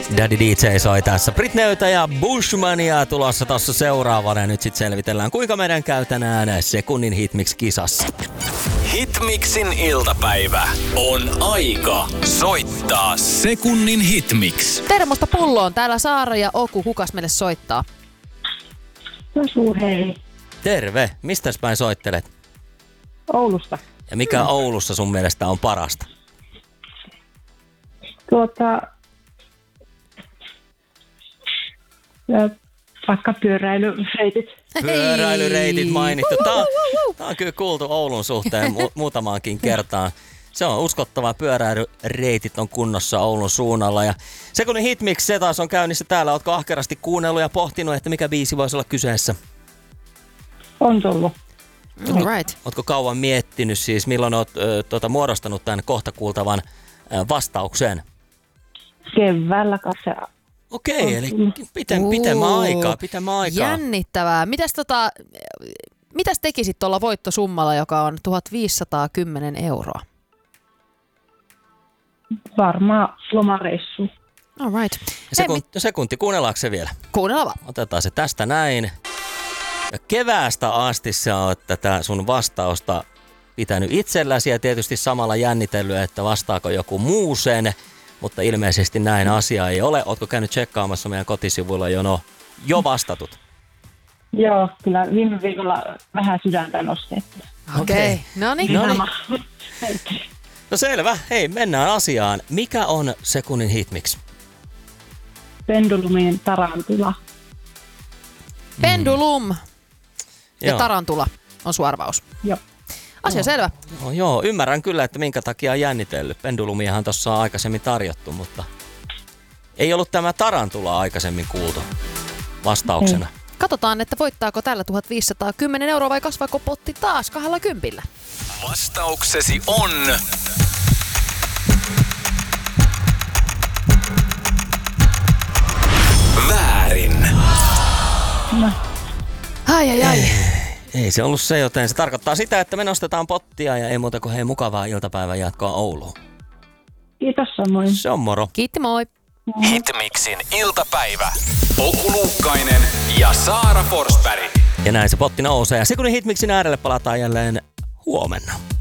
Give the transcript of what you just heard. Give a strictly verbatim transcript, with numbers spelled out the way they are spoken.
Daddy D J soi tässä. Britneytä ja Bushmania tulossa tossa seuraavana. Ja nyt sit selvitellään, kuinka meidän käy tänään sekunnin Hitmix-kisassa. Hitmixin iltapäivä on aika soittaa sekunnin Hitmix. Termosta pulloon. Täällä Saara ja Oku. Kukas meille soittaa? Asu, hei. Terve. Mistäs päin soittelet? Oulusta. Ja mikä mm. Oulussa sun mielestä on parasta? Tuota... Ja vaikka pyöräilyreitit. Pyöräilyreitit mainittu. Tää on, tää on kyllä kuultu Oulun suhteen mu- muutamaankin kertaan. Se on uskottava. Pyöräilyreitit on kunnossa Oulun suunnalla. Ja sekunnin Hitmix se taas on käynnissä täällä. Ootko ahkerasti kuunnellut ja pohtinut, että mikä biisi voisi olla kyseessä? On tullut. All right. Ootko kauan miettinyt siis, milloin oot ö, tuota, muodostanut tämän kohta kuultavan ö, vastauksen? Keväällä kanssa. Okei, eli piten, pitemmän aikaa, pitemmän aikaa. Jännittävää. Mitäs, tota, mitäs tekisit tuolla voittosummalla, joka on tuhatviisisataakymmenen euroa? Varmaan lomareissu. All right. Sekun, sekunti, kuunnellaanko se vielä? Kuunnella vaan. Otetaan se tästä näin. Ja keväästä asti sä oot tätä sun vastausta pitänyt itselläsi ja tietysti samalla jännitellyt, että vastaako joku muu sen. Mutta ilmeisesti näin asia ei ole. Ootko käynyt tsekkaamassa meidän kotisivuilla jo, no, jo vastatut? Joo, kyllä viime viikolla vähän sydäntä nostettiin. Okei, okay. No niin. No selvä. Hei, mennään asiaan. Mikä on sekunnin Hitmix? Pendulumien tarantula. Pendulum ja Joo. tarantula on sun arvaus. Joo. Asia selvä. No, joo, ymmärrän kyllä, että minkä takia on jännitellyt. Pendulumiahan tuossa on aikaisemmin tarjottu, mutta ei ollut tämä tarantula aikaisemmin kuultu vastauksena. Ei. Katsotaan, että voittaako tällä tuhatviisisataakymmenen euroa vai kasvaako potti taas kahdella kympillä. Vastauksesi on... väärin. No. Ai ai ai. Ei se ollut se, joten se tarkoittaa sitä, että me nostetaan pottia ja ei muuta kuin hei mukavaa iltapäivän jatkoa Ouluun. Kiitos samoin. Se on moro. Kiitti, moi. Hitmixin iltapäivä. Oku Luukkainen ja Saara Forsberg. Ja näin se potti nousee ja sekunnin Hitmixin äärelle palataan jälleen huomenna.